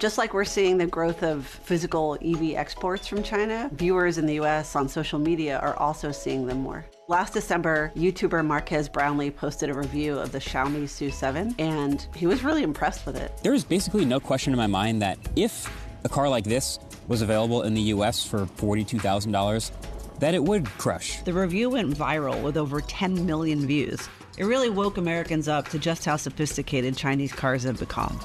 Just like we're seeing the growth of physical EV exports from China, viewers in the US on social media are also seeing them more. Last December, YouTuber Marques Brownlee posted a review of the Xiaomi SU7, and he was really impressed with it. There is basically no question in my mind that if a car like this was available in the US for $42,000, that it would crush. The review went viral with over 10 million views. It really woke Americans up to just how sophisticated Chinese cars have become.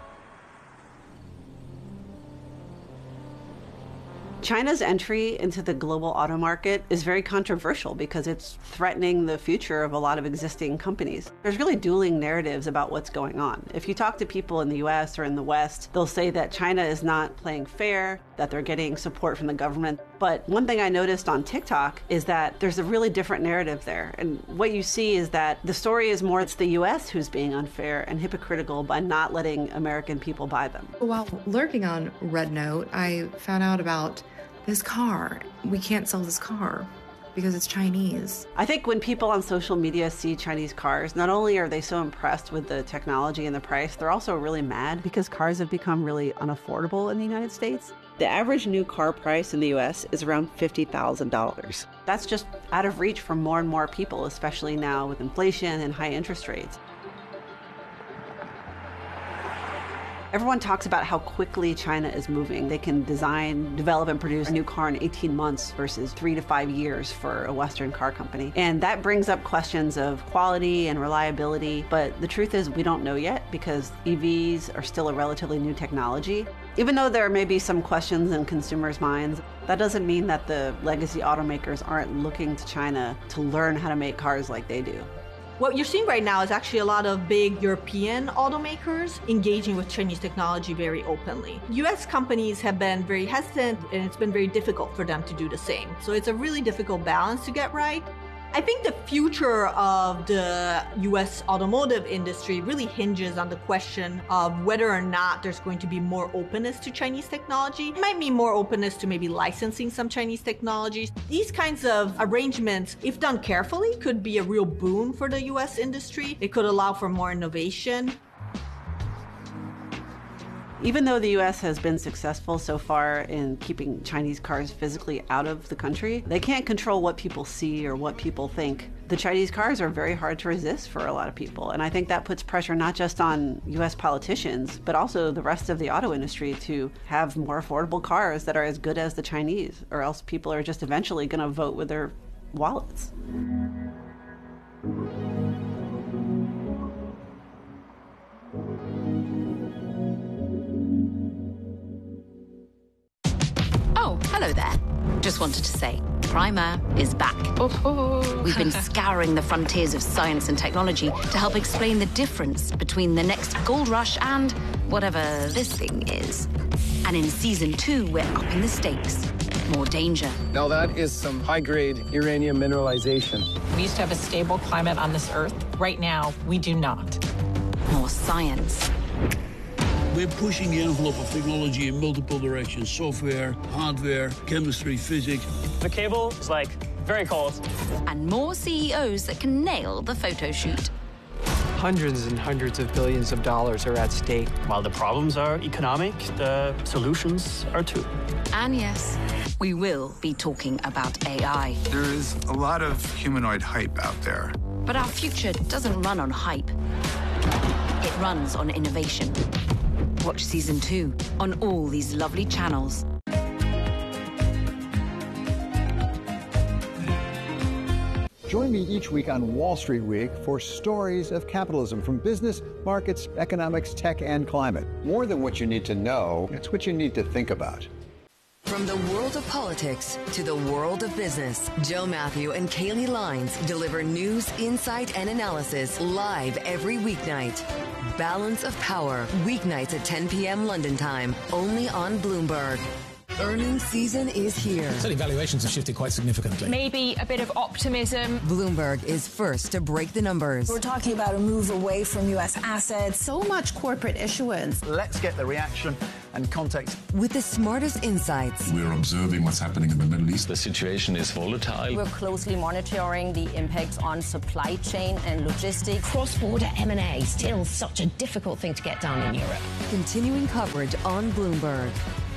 China's entry into the global auto market is very controversial because it's threatening the future of a lot of existing companies. There's really dueling narratives about what's going on. If you talk to people in the US or in the West, they'll say that China is not playing fair, that they're getting support from the government. But one thing I noticed on TikTok is that there's a really different narrative there. And what you see is that the story is more it's the US who's being unfair and hypocritical by not letting American people buy them. While lurking on Red Note, I found out about this car. We can't sell this car because it's Chinese. I think when people on social media see Chinese cars, not only are they so impressed with the technology and the price, they're also really mad because cars have become really unaffordable in the United States. The average new car price in the US is around $50,000. That's just out of reach for more and more people, especially now with inflation and high interest rates. Everyone talks about how quickly China is moving. They can design, develop, and produce a new car in 18 months versus 3 to 5 years for a Western car company. And that brings up questions of quality and reliability. But the truth is we don't know yet because EVs are still a relatively new technology. Even though there may be some questions in consumers' minds, that doesn't mean that the legacy automakers aren't looking to China to learn how to make cars like they do. What you're seeing right now is actually a lot of big European automakers engaging with Chinese technology very openly. US companies have been very hesitant, and it's been very difficult for them to do the same. So it's a really difficult balance to get right. I think the future of the US automotive industry really hinges on the question of whether or not there's going to be more openness to Chinese technology. It might mean more openness to maybe licensing some Chinese technologies. These kinds of arrangements, if done carefully, could be a real boon for the US industry. It could allow for more innovation. Even though the US has been successful so far in keeping Chinese cars physically out of the country, they can't control what people see or what people think. The Chinese cars are very hard to resist for a lot of people, and I think that puts pressure not just on US politicians, but also the rest of the auto industry to have more affordable cars that are as good as the Chinese, or else people are just eventually going to vote with their wallets. Oh, hello there. Just wanted to say, Primer is back. We've been scouring the frontiers of science and technology to help explain the difference between the next gold rush and whatever this thing is. And in Season 2, we're upping the stakes. More danger. Now that is some high-grade uranium mineralization. We used to have a stable climate on this Earth. Right now, we do not. More science. We're pushing the envelope of technology in multiple directions. Software, hardware, chemistry, physics. The cable is, very cold. And more CEOs that can nail the photo shoot. Hundreds and hundreds of billions of dollars are at stake. While the problems are economic, the solutions are too. And yes, we will be talking about AI. There is a lot of humanoid hype out there. But our future doesn't run on hype. It runs on innovation. Watch Season 2 on all these lovely channels. Join me each week on Wall Street Week for stories of capitalism from business, markets, economics, tech, and climate. More than what you need to know, it's what you need to think about. From the world of politics to the world of business, Joe Matthew and Kaylee Lines deliver news, insight, and analysis live every weeknight. Balance of Power, weeknights at 10 p.m. London time, only on Bloomberg. Earnings season is here. Certainly valuations have shifted quite significantly. Maybe a bit of optimism. Bloomberg is first to break the numbers. We're talking about a move away from U.S. assets. So much corporate issuance. Let's get the reaction and context. With the smartest insights. We're observing what's happening in the Middle East. The situation is volatile. We're closely monitoring the impacts on supply chain and logistics. Cross-border M&A, still such a difficult thing to get done in Europe. Continuing coverage on Bloomberg.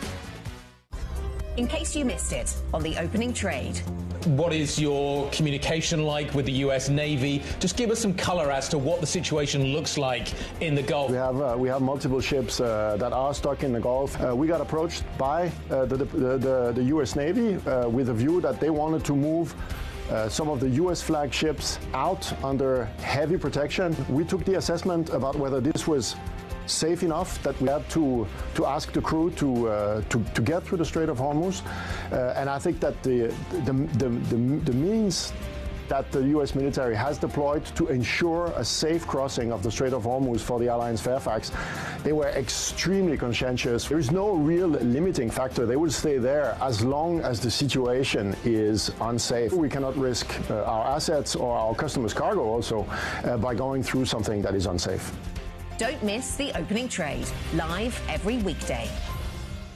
In case you missed it, on the opening trade. What is your communication like with the U.S. Navy? Just give us some color as to what the situation looks like in the Gulf. We have multiple ships that are stuck in the Gulf. We got approached by the U.S. Navy with a view that they wanted to move some of the U.S. flag ships out under heavy protection. We took the assessment about whether this was safe enough that we had to ask the crew to get through the Strait of Hormuz, and I think that the means that the U.S. military has deployed to ensure a safe crossing of the Strait of Hormuz for the Alliance Fairfax, they were extremely conscientious. There is no real limiting factor. They will stay there as long as the situation is unsafe. We cannot risk our assets or our customers' cargo also by going through something that is unsafe. Don't miss the opening trade, live every weekday.